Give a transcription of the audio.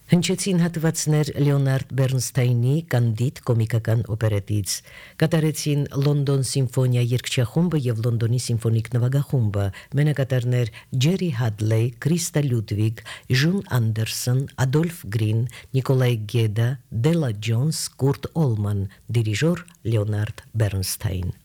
Հնչեցին հատվածներ Լեոնարդ Բեռնստայնի «Կանդիդ» կոմիկական օպերետից, կատարեցին Լոնդոն սիմֆոնիա երգչախումբը եւ Լոնդոնի սիմֆոնիկ նվագախումբը, մենակատարներ Ջերի Հադլեյ, Կրիստա Լյուդվիգ, Ժուն Անդերսոն, Ադոլֆ Գրին, Նիկոլայ Գեդա, Դելա Ջոնս, Կուրտ Օլման, դիրիժոր Լեոնարդ Բեռնստայն։